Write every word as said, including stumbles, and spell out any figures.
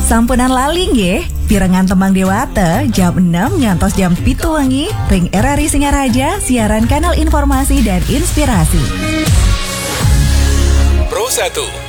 Sampunan laling ye, pirengan Tembang Dewata, jam enam ngantos jam pitu wengi, ring R R I Singaraja, siaran kanal informasi dan inspirasi. Pro satu